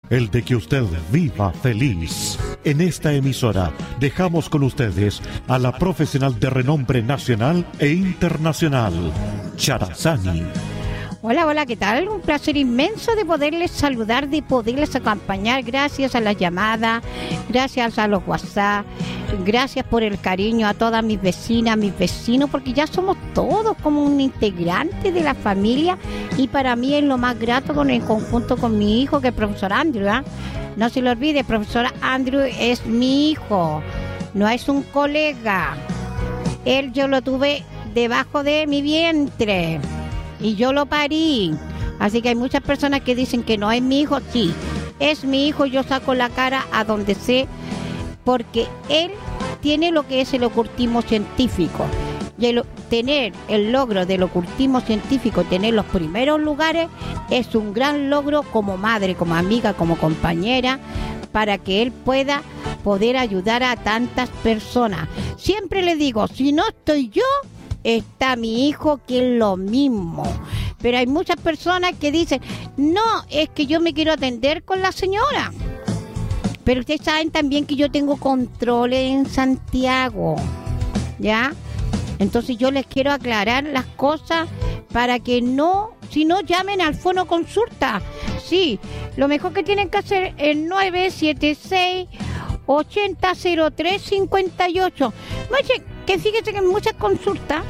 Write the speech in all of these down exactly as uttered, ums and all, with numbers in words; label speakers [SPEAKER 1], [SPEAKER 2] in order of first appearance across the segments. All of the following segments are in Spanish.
[SPEAKER 1] el de que usted viva feliz. En esta emisora dejamos con ustedes a la profesional de renombre nacional e internacional, Charazani.
[SPEAKER 2] Hola, hola, ¿qué tal? Un placer inmenso de poderles saludar, de poderles acompañar, gracias a las llamadas, gracias a los WhatsApp, gracias por el cariño a todas mis vecinas, mis vecinos, porque ya somos todos como un integrante de la familia, y para mí es lo más grato con el conjunto con mi hijo, que es el profesor Andrew, ¿eh? No se lo olvide, el profesor Andrew es mi hijo, no es un colega. Él yo lo tuve debajo de mi vientre y yo lo parí. Así que hay muchas personas que dicen que no es mi hijo. Sí, es mi hijo. Yo saco la cara a donde sé, porque él tiene lo que es el ocultismo científico. Y el, tener el logro del ocultismo científico, tener los primeros lugares, es un gran logro como madre, como amiga, como compañera, para que él pueda poder ayudar a tantas personas. Siempre le digo, si no estoy yo, está mi hijo, que es lo mismo. Pero hay muchas personas que dicen, no, es que yo me quiero atender con la señora. Pero ustedes saben también que yo tengo controles en Santiago, ¿ya? Entonces yo les quiero aclarar las cosas para que no, si no, llamen al Fono Consulta. Sí, lo mejor que tienen que hacer es nueve siete seis, ocho cero cero tres cinco ocho. Que fíjese que en muchas consultas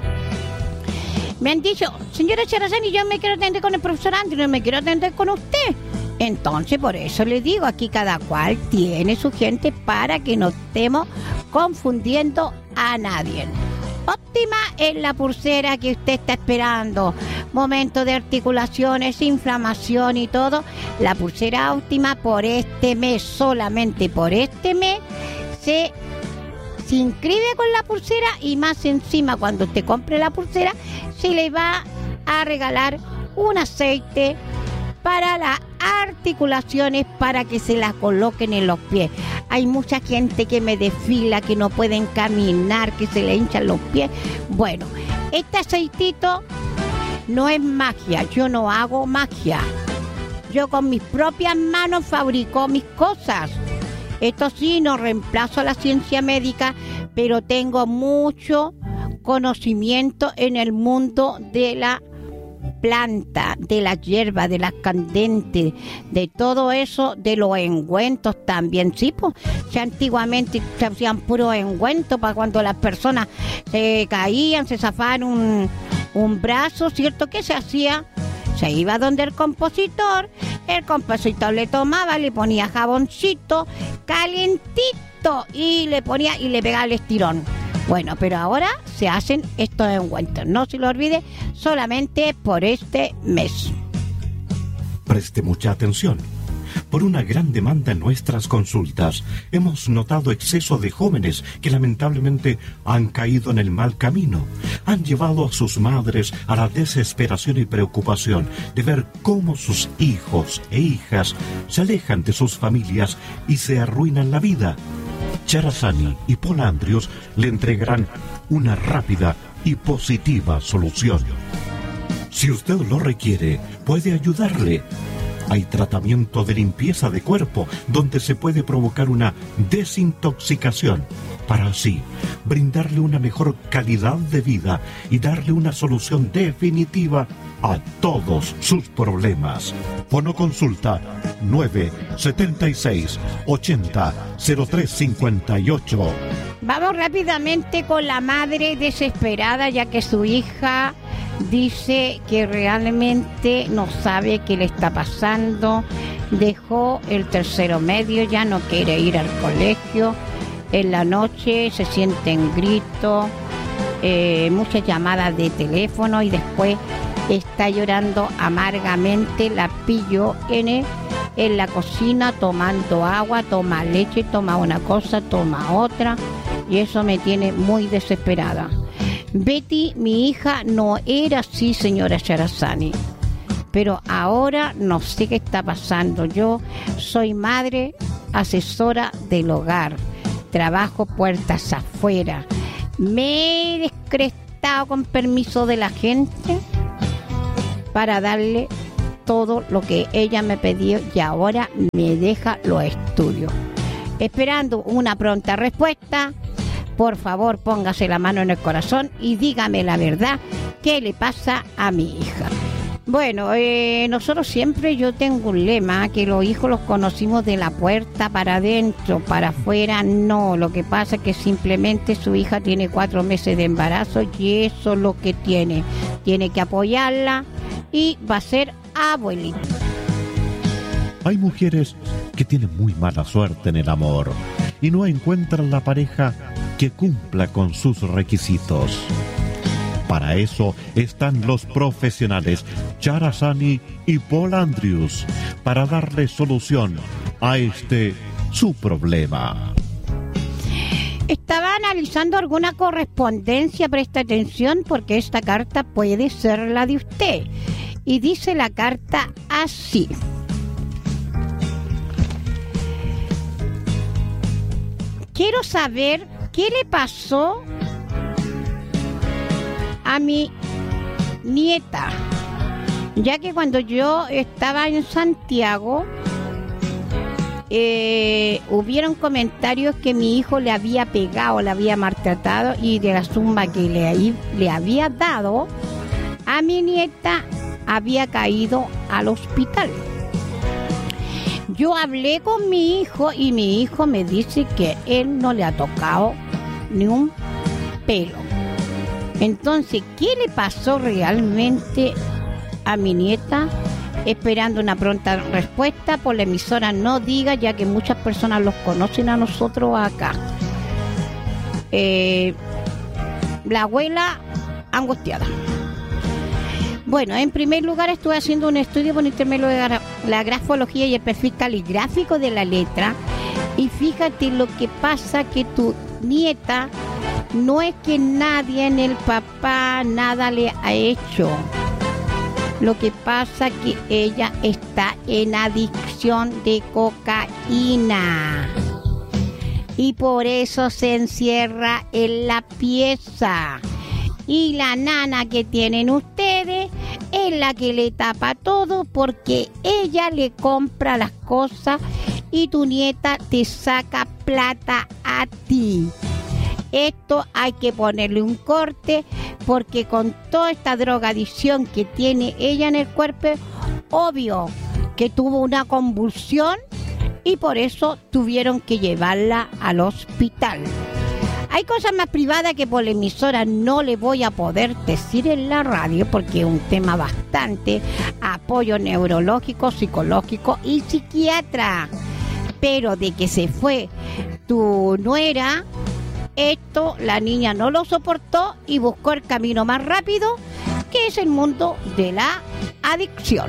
[SPEAKER 2] me han dicho, señora Charazani, yo me quiero atender con el profesor Andrew, no me quiero atender con usted. Entonces, por eso le digo, aquí cada cual tiene su gente para que no estemos confundiendo a nadie. Óptima es la pulsera que usted está esperando. Momento de articulaciones, inflamación y todo. La pulsera óptima por este mes, solamente por este mes, se... se inscribe con la pulsera, y más encima cuando usted compre la pulsera se le va a regalar un aceite para las articulaciones, para que se las coloquen en los pies. Hay mucha gente que me desfila, que no pueden caminar, que se le hinchan los pies. Bueno, este aceitito no es magia, yo no hago magia. Yo con mis propias manos fabrico mis cosas. Esto sí, no reemplazo a la ciencia médica, pero tengo mucho conocimiento en el mundo de la planta, de la hierba, de las candentes, de todo eso, de los engüentos también. Sí, pues, si antiguamente se hacían puros engüentos para cuando las personas se caían, se zafaban un, un brazo, ¿cierto? ¿Qué se hacía? Se iba donde el compositor, el compositor le tomaba, le ponía jaboncito calentito y le ponía y le pegaba el estirón. Bueno, pero ahora se hacen estos engüentos. No se lo olvide, solamente por este mes.
[SPEAKER 1] Preste mucha atención. Por una gran demanda en nuestras consultas, hemos notado exceso de jóvenes que lamentablemente han caído en el mal camino. Han llevado a sus madres a la desesperación y preocupación de ver cómo sus hijos e hijas se alejan de sus familias y se arruinan la vida. Charazani y Paul Andrews le entregarán una rápida y positiva solución. Si usted lo requiere, puede ayudarle. Hay tratamiento de limpieza de cuerpo donde se puede provocar una desintoxicación para así brindarle una mejor calidad de vida y darle una solución definitiva a todos sus problemas. Fono Consulta nueve siete seis, ocho cero cero tres cinco ocho.
[SPEAKER 2] Vamos rápidamente con la madre desesperada, ya que su hija dice que realmente no sabe qué le está pasando. Dejó el tercero medio, ya no quiere ir al colegio. En la noche se sienten gritos, eh, muchas llamadas de teléfono, y después está llorando amargamente. La pillo en, en la cocina tomando agua, toma leche, toma una cosa, toma otra, y eso me tiene muy desesperada. Betty, mi hija, no era así, señora Charazani, pero ahora no sé qué está pasando. Yo soy madre, asesora del hogar, trabajo puertas afuera, me he descrestado con permiso de la gente para darle todo lo que ella me pidió y ahora me deja los estudios. Esperando una pronta respuesta, por favor póngase la mano en el corazón y dígame la verdad, ¿qué le pasa a mi hija? Bueno, eh, nosotros siempre, yo tengo un lema, que los hijos los conocimos de la puerta para adentro, para afuera no. Lo que pasa es que simplemente su hija tiene cuatro meses de embarazo y eso es lo que tiene. Tiene que apoyarla y va a ser abuelita.
[SPEAKER 1] Hay mujeres que tienen muy mala suerte en el amor y no encuentran la pareja que cumpla con sus requisitos. Para eso están los profesionales Charazani y Paul Andrews para darle solución a este su problema.
[SPEAKER 2] Estaba analizando alguna correspondencia, presta atención porque esta carta puede ser la de usted. Y dice la carta así. Quiero saber qué le pasó a mi nieta, ya que cuando yo estaba en Santiago eh, hubieron comentarios que mi hijo le había pegado, le había maltratado y de la zumba que le, le había dado a mi nieta había caído al hospital. Yo hablé con mi hijo y mi hijo me dice que él no le ha tocado ni un pelo. Entonces, ¿qué le pasó realmente a mi nieta? Esperando una pronta respuesta por la emisora No Diga, ya que muchas personas los conocen a nosotros acá. Eh, la abuela angustiada. Bueno, en primer lugar estuve haciendo un estudio por intermedio de la, la grafología y el perfil caligráfico de la letra. Y fíjate lo que pasa, que tu nieta no es que nadie en el papá nada le ha hecho. Lo que pasa es que ella está en adicción de cocaína. Y por eso se encierra en la pieza. Y la nana que tienen ustedes es la que le tapa todo porque ella le compra las cosas y tu nieta te saca plata a ti. Esto hay que ponerle un corte porque con toda esta drogadicción que tiene ella en el cuerpo, obvio que tuvo una convulsión y por eso tuvieron que llevarla al hospital. Hay cosas más privadas que por la emisora no le voy a poder decir en la radio porque es un tema bastante apoyo neurológico, psicológico y psiquiatra. Pero de que se fue tu nuera, esto la niña no lo soportó y buscó el camino más rápido, que es el mundo de la adicción.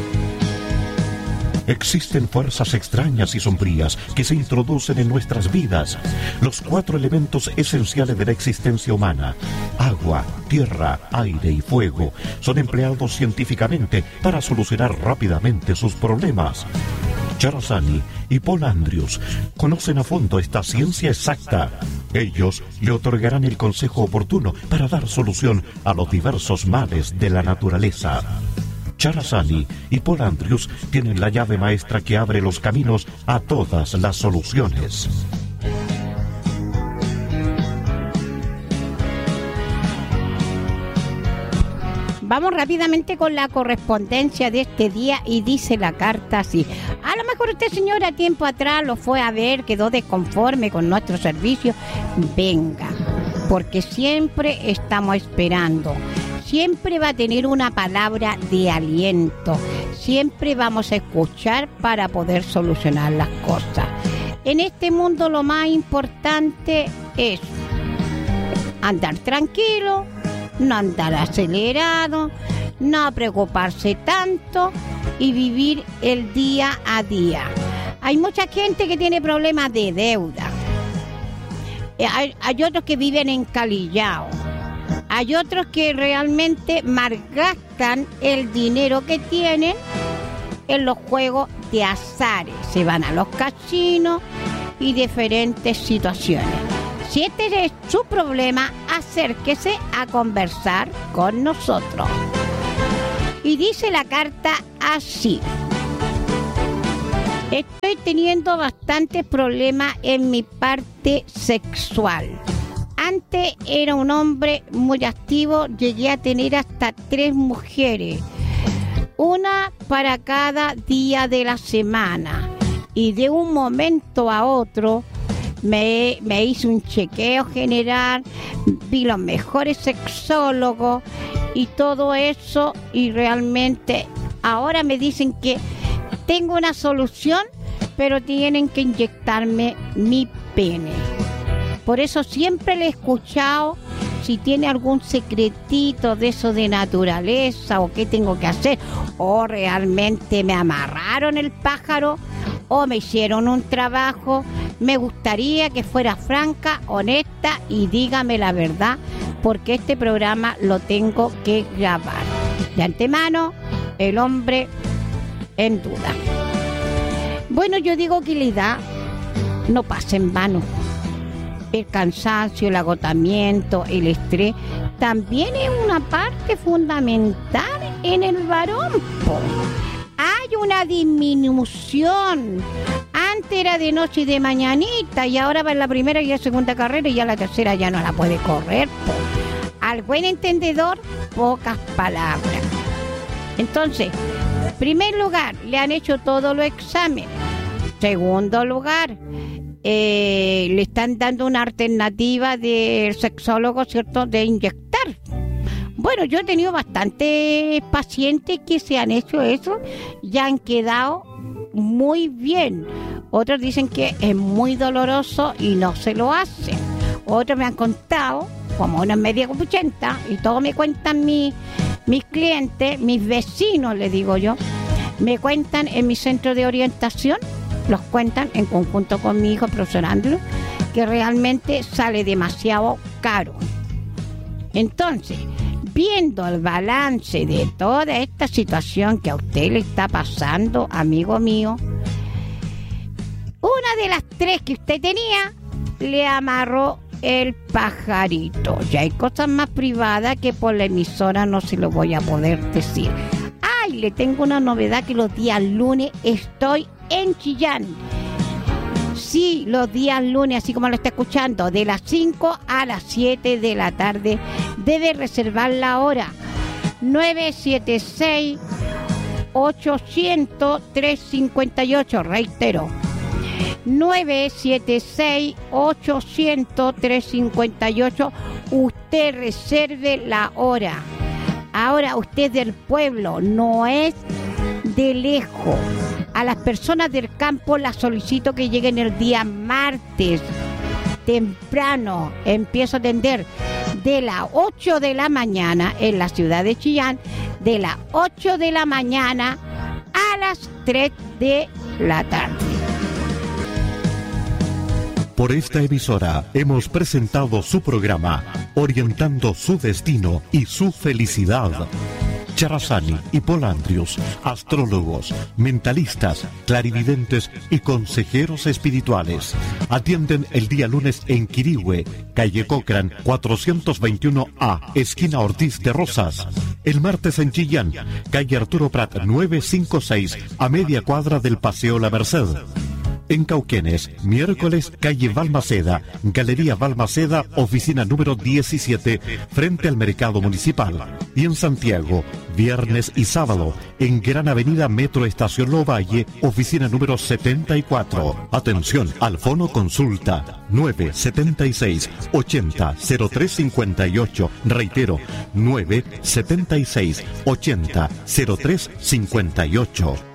[SPEAKER 1] Existen fuerzas extrañas y sombrías que se introducen en nuestras vidas. Los cuatro elementos esenciales de la existencia humana, agua, tierra, aire y fuego, son empleados científicamente para solucionar rápidamente sus problemas. Charazani y Paul Andrews conocen a fondo esta ciencia exacta. Ellos le otorgarán el consejo oportuno para dar solución a los diversos males de la naturaleza. Charazani y Paul Andrews tienen la llave maestra que abre los caminos a todas las soluciones.
[SPEAKER 2] Vamos rápidamente con la correspondencia de este día y dice la carta así. A lo mejor usted, señora, tiempo atrás lo fue a ver, quedó desconforme con nuestro servicio. Venga, porque siempre estamos esperando. Siempre va a tener una palabra de aliento. Siempre vamos a escuchar para poder solucionar las cosas. En este mundo lo más importante es andar tranquilo, no andar acelerado, no preocuparse tanto y vivir el día a día. Hay mucha gente que tiene problemas de deuda. Hay, hay otros que viven encalillados. Hay otros que realmente malgastan el dinero que tienen en los juegos de azares. Se van a los casinos y diferentes situaciones. Si este es su problema, acérquese a conversar con nosotros. Y dice la carta así: estoy teniendo bastantes problemas en mi parte sexual. Antes era un hombre muy activo, llegué a tener hasta tres mujeres, una para cada día de la semana. Y de un momento a otro me, me hice un chequeo general, vi los mejores sexólogos y todo eso, y realmente ahora me dicen que tengo una solución, pero tienen que inyectarme mi pene. Por eso siempre le he escuchado si tiene algún secretito de eso de naturaleza o qué tengo que hacer. O realmente me amarraron el pájaro o me hicieron un trabajo. Me gustaría que fuera franca, honesta y dígame la verdad, porque este programa lo tengo que grabar. De antemano, el hombre en duda. Bueno, yo digo que la edad no pasa en vano. El cansancio, el agotamiento, el estrés, también es una parte fundamental en el varón. Hay una disminución. Antes era de noche y de mañanita, y ahora va en la primera y la segunda carrera, y ya la tercera ya no la puede correr. Al buen entendedor, pocas palabras. Entonces, en primer lugar, le han hecho todos los exámenes. Segundo lugar, eh, le están dando una alternativa del sexólogo, ¿cierto?, de inyectar. Bueno, yo he tenido bastantes pacientes que se han hecho eso y han quedado muy bien. Otros dicen que es muy doloroso y no se lo hacen. Otros me han contado, como una media copuchenta, y todo me cuentan mi, mis clientes, mis vecinos, les digo yo, me cuentan en mi centro de orientación, los cuentan en conjunto con mi hijo, profesor Andrew, que realmente sale demasiado caro. Entonces, viendo el balance de toda esta situación que a usted le está pasando, amigo mío, una de las tres que usted tenía le amarró el pajarito. Ya hay cosas más privadas que por la emisora no se lo voy a poder decir. Ay, le tengo una novedad, que los días lunes estoy en Chillán. Sí, los días lunes, así como lo está escuchando, de las cinco a las siete de la tarde. Debe reservar la hora. nueve siete seis, ocho cero cero, tres cinco ocho. Reitero. nueve siete seis, ocho cero cero, tres cinco ocho. Usted reserve la hora. Ahora, usted del pueblo, no es de lejos. A las personas del campo las solicito que lleguen el día martes temprano. Empiezo a atender de las ocho de la mañana en la ciudad de Chillán, de las ocho de la mañana a las tres de la tarde.
[SPEAKER 1] Por esta emisora hemos presentado su programa, Orientando su Destino y su Felicidad. Charazani y Paul Andrews, astrólogos, mentalistas, clarividentes y consejeros espirituales. Atienden el día lunes en Quirihue, calle Cochran, cuatrocientos veintiuno A, esquina Ortiz de Rosas. El martes en Chillán, calle Arturo Prat novecientos cincuenta y seis, a media cuadra del Paseo La Merced. En Cauquenes, miércoles, calle Balmaceda, Galería Balmaceda, oficina número diecisiete, frente al Mercado Municipal. Y en Santiago, viernes y sábado, en Gran Avenida Metro Estación Lovalle, oficina número setenta y cuatro. Atención, al fono consulta nueve siete seis, ochenta, cero tres cincuenta y ocho. Reitero, nueve siete seis, ochenta, cero tres cincuenta y ocho.